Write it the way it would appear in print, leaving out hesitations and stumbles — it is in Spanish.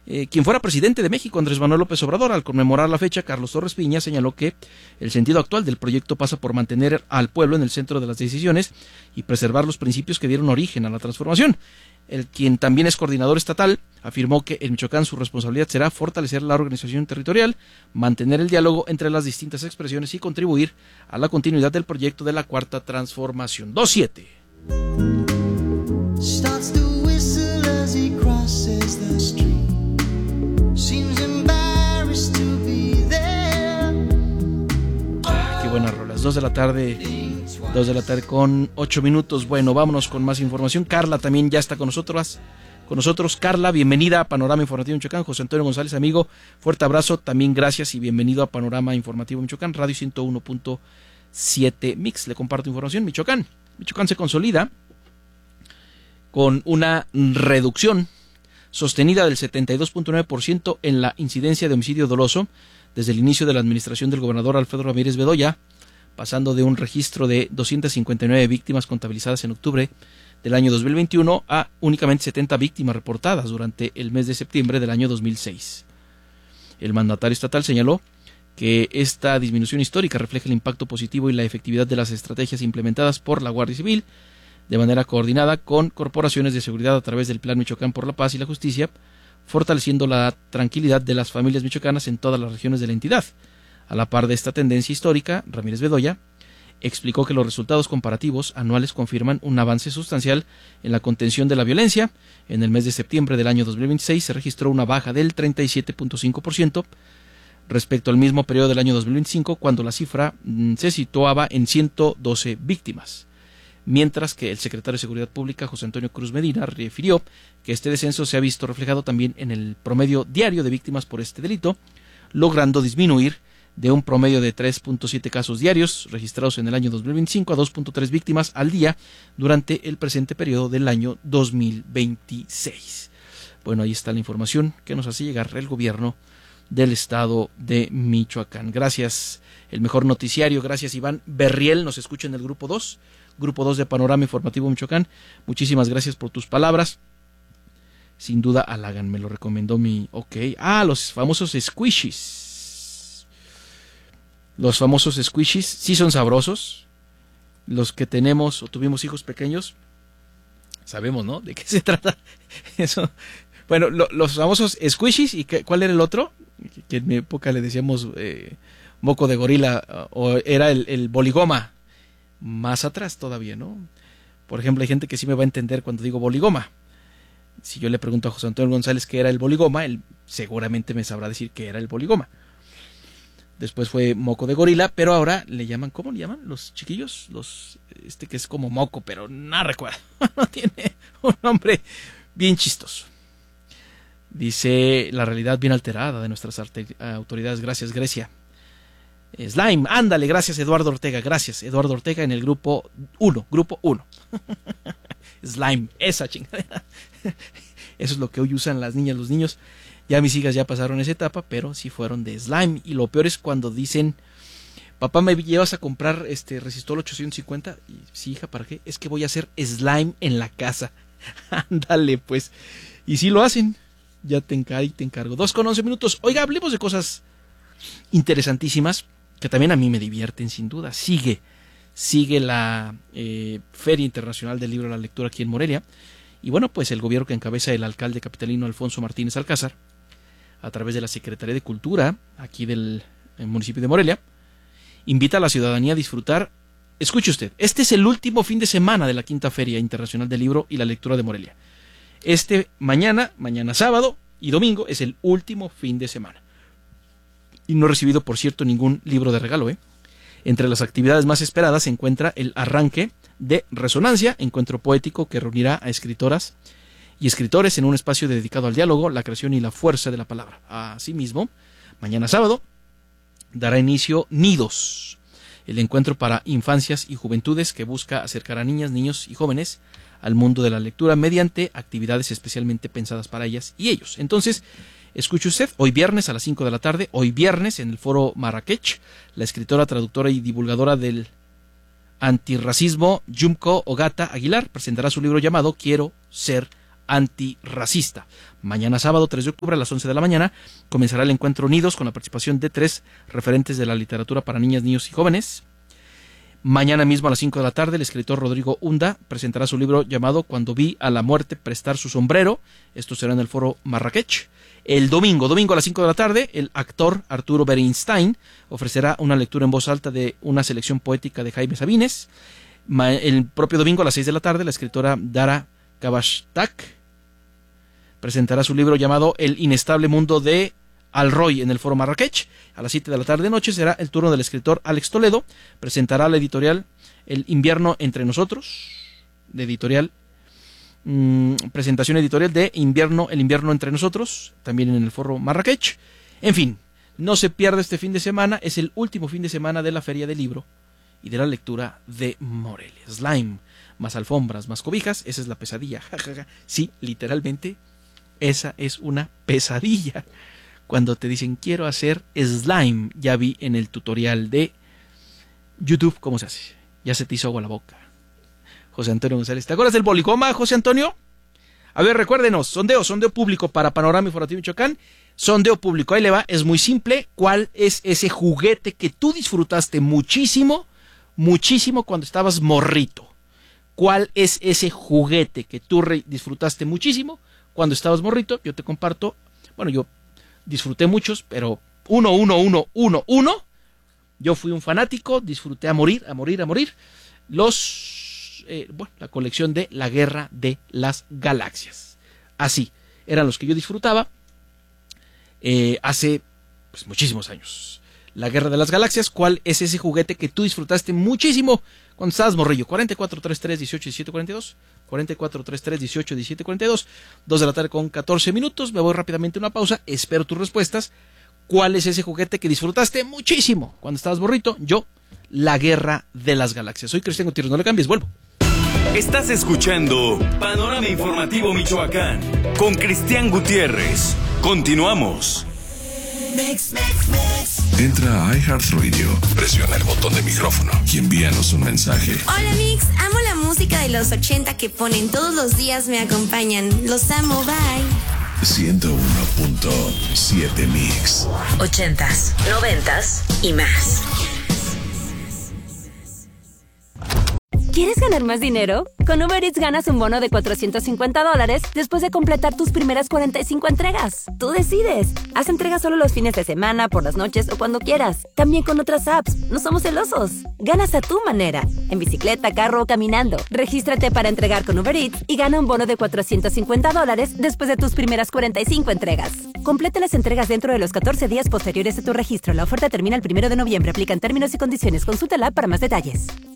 quien fuera presidente de México, Andrés Manuel López Obrador. Al conmemorar la fecha, Carlos Torres Piña señaló que el sentido actual del proyecto pasa por mantener al pueblo en el centro de las decisiones y preservar los principios que dieron origen a la transformación. El quien también es coordinador estatal afirmó que en Michoacán su responsabilidad será fortalecer la organización territorial, mantener el diálogo entre las distintas expresiones y contribuir a la continuidad del proyecto de la Cuarta Transformación. 2-7. Qué buenas rolas. 2 de la tarde con 8 minutos. Bueno, vámonos con más información. Carla también ya está con nosotros. Carla, bienvenida a Panorama Informativo Michoacán. José Antonio González, amigo, fuerte abrazo, también gracias y bienvenido a Panorama Informativo Michoacán, Radio 101.7 Mix. Le comparto información. Michoacán se consolida con una reducción sostenida del 72.9% en la incidencia de homicidio doloso desde el inicio de la administración del gobernador Alfredo Ramírez Bedoya, pasando de un registro de 259 víctimas contabilizadas en octubre del año 2021 a únicamente 70 víctimas reportadas durante el mes de septiembre del año 2006. El mandatario estatal señaló que esta disminución histórica refleja el impacto positivo y la efectividad de las estrategias implementadas por la Guardia Civil de manera coordinada con corporaciones de seguridad a través del Plan Michoacán por la Paz y la Justicia, fortaleciendo la tranquilidad de las familias michoacanas en todas las regiones de la entidad. A la par de esta tendencia histórica, Ramírez Bedoya explicó que los resultados comparativos anuales confirman un avance sustancial en la contención de la violencia. En el mes de septiembre del año 2026 se registró una baja del 37.5% respecto al mismo periodo del año 2025, cuando la cifra se situaba en 112 víctimas. Mientras que el secretario de Seguridad Pública, José Antonio Cruz Medina, refirió que este descenso se ha visto reflejado también en el promedio diario de víctimas por este delito, logrando disminuir de un promedio de 3.7 casos diarios registrados en el año 2025 a 2.3 víctimas al día durante el presente periodo del año 2026. Bueno, ahí está la información que nos hace llegar el gobierno del estado de Michoacán. Gracias, el mejor noticiario. Gracias, Iván Berriel. Nos escucha en el Grupo 2 de Panorama Informativo Michoacán. Muchísimas gracias por tus palabras. Sin duda halagan, me lo recomendó mi... Ok. Los famosos squishies. Los famosos squishies sí son sabrosos. Los que tenemos o tuvimos hijos pequeños sabemos, ¿no? ¿De qué se trata eso? Bueno, los famosos squishies. ¿Y cuál era el otro? Que en mi época le decíamos moco de gorila, o era el boligoma. Más atrás todavía, ¿no? Por ejemplo, hay gente que sí me va a entender cuando digo boligoma. Si yo le pregunto a José Antonio González qué era el boligoma, él seguramente me sabrá decir qué era el boligoma. Después fue moco de gorila, pero ahora le llaman, ¿cómo le llaman? Los chiquillos, que es como moco, pero no recuerdo. No tiene un nombre bien chistoso. Dice, la realidad bien alterada de nuestras autoridades. Gracias, Grecia. Slime, ándale, gracias, Eduardo Ortega. Gracias, Eduardo Ortega, en el grupo 1. Slime, esa chingadera. Eso es lo que hoy usan las niñas, los niños. Ya mis hijas ya pasaron esa etapa, pero sí fueron de slime. Y lo peor es cuando dicen, papá, ¿me llevas a comprar resistol 850? Y sí, hija, ¿para qué? Es que voy a hacer slime en la casa. Ándale, pues. Y sí lo hacen. Ya te encargo. 2:11. Oiga, hablemos de cosas interesantísimas que también a mí me divierten, sin duda. Sigue la Feria Internacional del Libro de la Lectura aquí en Morelia. Y bueno, pues el gobierno que encabeza el alcalde capitalino Alfonso Martínez Alcázar, a través de la Secretaría de Cultura aquí del municipio de Morelia, invita a la ciudadanía a disfrutar. Escuche usted, este es el último fin de semana de la Quinta Feria Internacional del Libro y la Lectura de Morelia. Mañana sábado y domingo es el último fin de semana. Y no he recibido, por cierto, ningún libro de regalo, Entre las actividades más esperadas se encuentra el arranque de Resonancia, encuentro poético que reunirá a escritoras y escritores en un espacio dedicado al diálogo, la creación y la fuerza de la palabra. Asimismo, mañana sábado dará inicio Nidos, el encuentro para infancias y juventudes que busca acercar a niñas, niños y jóvenes al mundo de la lectura mediante actividades especialmente pensadas para ellas y ellos. Entonces, escuche usted, hoy viernes a las 5 de la tarde, hoy viernes en el Foro Marrakech, la escritora, traductora y divulgadora del antirracismo Yumko Ogata Aguilar presentará su libro llamado Quiero ser antirracista. Mañana sábado 3 de octubre a las 11 de la mañana comenzará el encuentro Unidos con la participación de 3 referentes de la literatura para niñas, niños y jóvenes. Mañana mismo a las 5 de la tarde el escritor Rodrigo Unda presentará su libro llamado Cuando vi a la muerte prestar su sombrero. Esto será en el foro Marrakech. El domingo a las 5 de la tarde, el actor Arturo Bernstein ofrecerá una lectura en voz alta de una selección poética de Jaime Sabines. El propio domingo a las 6 de la tarde, la escritora Dara Kabashtak presentará su libro llamado El inestable mundo de Alroy en el foro Marrakech. A las 7 de la tarde noche será el turno del escritor Alex Toledo. Presentará la editorial El invierno entre nosotros, de editorial presentación editorial de El invierno entre nosotros, también en el foro Marrakech. En fin, no se pierda este fin de semana, es el último fin de semana de la Feria del Libro y de la lectura de Morelia. Slime, más alfombras, más cobijas, esa es la pesadilla. Sí, literalmente, esa es una pesadilla. Cuando te dicen quiero hacer slime, ya vi en el tutorial de YouTube cómo se hace. Ya se te hizo agua la boca. José Antonio González, ¿te acuerdas del bolicoma, José Antonio? A ver, recuérdenos, sondeo público para Panorama Informativo Michoacán. Sondeo público, ahí le va, es muy simple. ¿Cuál es ese juguete que tú disfrutaste muchísimo cuando estabas morrito? ¿Cuál es ese juguete que tú disfrutaste muchísimo cuando estabas morrito? Yo te comparto, bueno, yo disfruté muchos, pero uno. Yo fui un fanático, disfruté a morir. La colección de La Guerra de las Galaxias. Así, eran los que yo disfrutaba hace muchísimos años. La Guerra de las Galaxias, ¿cuál es ese juguete que tú disfrutaste muchísimo cuando estabas morrillo? 4433181742, 4433181742, 2 de la tarde con 14 minutos. Me voy rápidamente a una pausa, espero tus respuestas. ¿Cuál es ese juguete que disfrutaste muchísimo cuando estabas morrito? Yo, La Guerra de las Galaxias. Soy Cristian Gutiérrez, no le cambies, vuelvo. Estás escuchando Panorama Informativo Michoacán con Cristian Gutiérrez. Continuamos. Entra a iHeartRadio, presiona el botón de micrófono y envíanos un mensaje. Hola Mix, amo la música de los 80 que ponen todos los días, me acompañan. Los amo, bye. 101.7 Mix. 80s, 90s y más. ¿Quieres ganar más dinero? Con Uber Eats ganas un bono de $450 después de completar tus primeras 45 entregas. Tú decides. Haz entregas solo los fines de semana, por las noches o cuando quieras. También con otras apps. No somos celosos. Ganas a tu manera. En bicicleta, carro o caminando. Regístrate para entregar con Uber Eats y gana un bono de $450 después de tus primeras 45 entregas. Completa las entregas dentro de los 14 días posteriores a tu registro. La oferta termina el 1 de noviembre. Aplican términos y condiciones. Consulta la app para más detalles.